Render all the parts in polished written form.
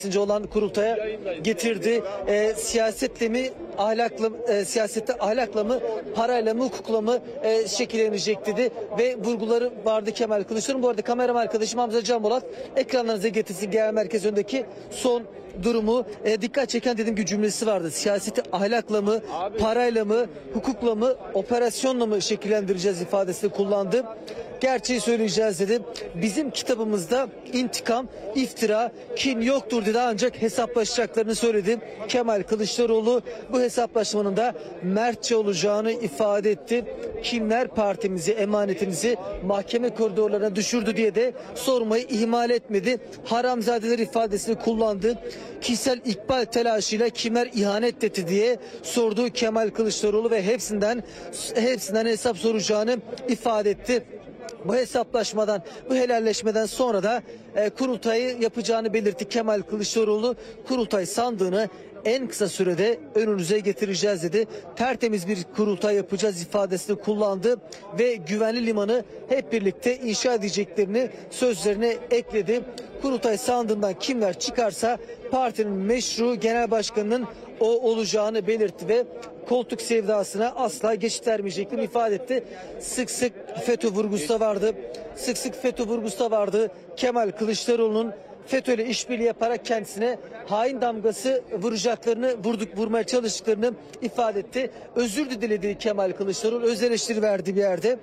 olan kurultaya getirdi. Siyasetle mi siyasette ahlakla mı, parayla mı, hukukla mı şekillenecek dedi ve vurguları vardı Kemal Kılıçdaroğlu. Bu arada kameram arkadaşım Hamza Can Bolat ekranlarınıza getirsin genel merkez önündeki son durumu. Dikkat çeken dediğim gibi cümlesi vardı. Siyaseti ahlakla mı, parayla mı, hukukla mı, operasyonla mı şekillendireceğiz ifadesini kullandı. Gerçeği söyleyeceğiz dedi. Bizim kitabımızda intikam, iftira, kin yoktur dedi, ancak hesaplaşacaklarını söyledi. Kemal Kılıçdaroğlu bu hesaplaşmanın da mertçe olacağını ifade etti. Kimler partimizi, emanetimizi mahkeme koridorlarına düşürdü diye de sormayı ihmal etmedi. Haramzadeler ifadesini kullandı. Kişisel ikbal telaşıyla kimler ihanet etti diye sordu Kemal Kılıçdaroğlu ve hepsinden hesap soracağını ifade etti. Bu hesaplaşmadan, bu helalleşmeden sonra da kurultayı yapacağını belirtti Kemal Kılıçdaroğlu. Kurultay sandığını en kısa sürede önünüze getireceğiz dedi. Tertemiz bir kurultay yapacağız ifadesini kullandı ve güvenli limanı hep birlikte inşa edeceklerini sözlerine ekledi. Kurultay sandığından kimler çıkarsa partinin meşru genel başkanının o olacağını belirtti ve koltuk sevdasına asla geçit vermeyeceklerini ifade etti. Sık sık FETÖ vurgusu da vardı. Sık sık FETÖ vurgusu da vardı. Kemal Kılıçdaroğlu'nun FETÖ'yle işbirliği yaparak kendisine hain damgası vurmaya çalıştıklarını ifade etti. Özür diledi Kemal Kılıçdaroğlu. Öz eleştiri verdi bir yerde.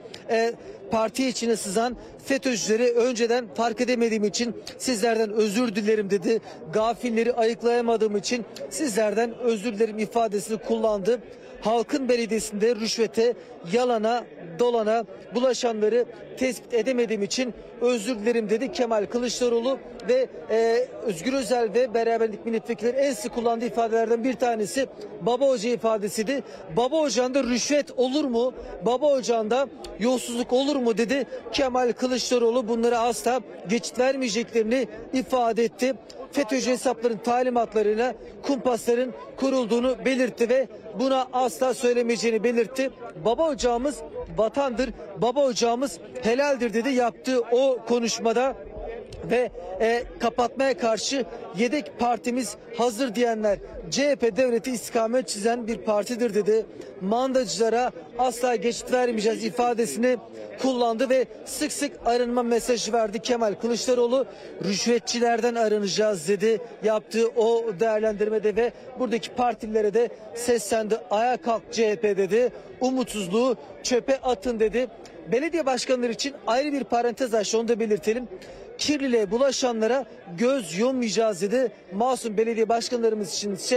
Parti içine sızan FETÖ'cüleri önceden fark edemediğim için sizlerden özür dilerim dedi. Gafilleri ayıklayamadığım için sizlerden özür dilerim ifadesini kullandı. Halkın belediyesinde rüşvete, yalana, dolana bulaşanları tespit edemediğim için özür dilerim dedi Kemal Kılıçdaroğlu ve Özgür Özel ve Beraberlik Milletvekilleri en sık kullandığı ifadelerden bir tanesi Baba Hoca ifadesiydi. Baba Ocağı'nda rüşvet olur mu? Baba Ocağı'nda yolsuzluk olur mu dedi. Kemal Kılıçdaroğlu bunlara asla geçit vermeyeceklerini ifade etti. FETÖ'cü hesapların talimatlarıyla kumpasların kurulduğunu belirtti ve buna asla söylemeyeceğini belirtti. Baba ocağımız vatandır, baba ocağımız helaldir dedi yaptığı o konuşmada ve kapatmaya karşı yedek partimiz hazır diyenler CHP devleti istikamet çizen bir partidir dedi. Mandacılara asla geçit vermeyeceğiz ifadesini kullandı ve sık sık arınma mesajı verdi Kemal Kılıçdaroğlu. Rüşvetçilerden arınacağız dedi yaptığı o değerlendirmede ve buradaki partilere de seslendi. Ayağa kalk CHP dedi. Umutsuzluğu çöpe atın dedi. Belediye başkanları için ayrı bir parantez açtı, onu da belirtelim. Kirliliğe bulaşanlara göz yummayacağız dedi. Masum belediye başkanlarımız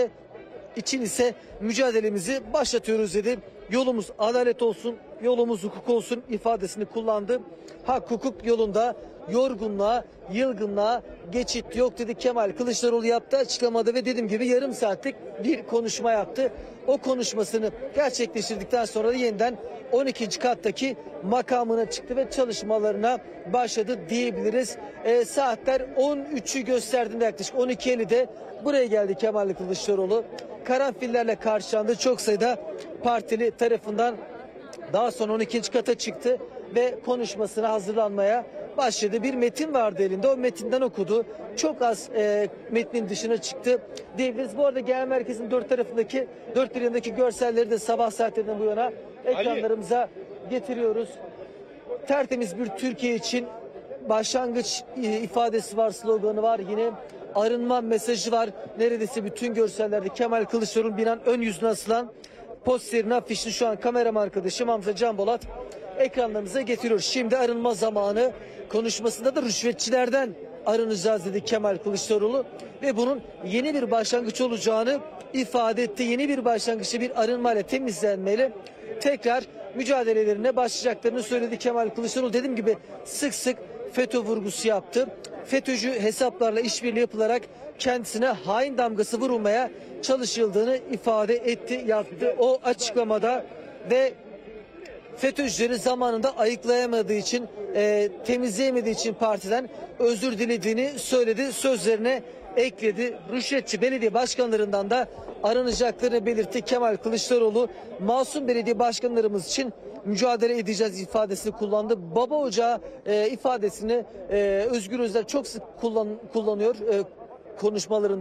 için ise mücadelemizi başlatıyoruz dedi. Yolumuz adalet olsun, yolumuz hukuk olsun ifadesini kullandı. Hak hukuk yolunda yorgunluğa, yılgınlığa geçit yok dedi Kemal Kılıçdaroğlu yaptı açıklamada ve dediğim gibi yarım saatlik bir konuşma yaptı. O konuşmasını gerçekleştirdikten sonra da yeniden 12. kattaki makamına çıktı ve çalışmalarına başladı diyebiliriz. Saatler 13'ü gösterdiğinde yaklaşık 12.50'de buraya geldi Kemal Kılıçdaroğlu. Karanfillerle karşılandı. Çok sayıda partili tarafından daha sonra 12. kata çıktı ve konuşmasına hazırlanmaya başladı. Bir metin vardı elinde. O metinden okudu. Çok az metnin dışına çıktı diyebiliriz. Bu arada genel merkezin dört bir yanındaki görselleri de sabah saatlerinden bu yana ekranlarımıza getiriyoruz. Tertemiz bir Türkiye için başlangıç ifadesi var, sloganı var. Yine arınma mesajı var. Neredeyse bütün görsellerde Kemal Kılıçdaroğlu'nun binanın ön yüzüne asılan posterin afişini şu an kameraman arkadaşım Hamza Can Bolat ekranlarımıza getiriyor. Şimdi arınma zamanı. Konuşmasında da rüşvetçilerden arınacağız dedi Kemal Kılıçdaroğlu ve bunun yeni bir başlangıç olacağını ifade etti. Yeni bir başlangıçta bir arınmayla, temizlenmeyle tekrar mücadelelerine başlayacaklarını söyledi Kemal Kılıçdaroğlu. Dediğim gibi sık sık FETÖ vurgusu yaptı. FETÖ'cü hesaplarla işbirliği yapılarak kendisine hain damgası vurulmaya çalışıldığını ifade etti, yaptı o açıklamada ve FETÖ'cüleri zamanında ayıklayamadığı için, temizleyemediği için partiden özür dilediğini söyledi, sözlerine ekledi. Rüşvetçi belediye başkanlarından da aranacaklarını belirtti Kemal Kılıçdaroğlu. Masum belediye başkanlarımız için mücadele edeceğiz ifadesini kullandı. Baba Ocağı ifadesini Özgür Özel çok sık kullanıyor. konuşmalarında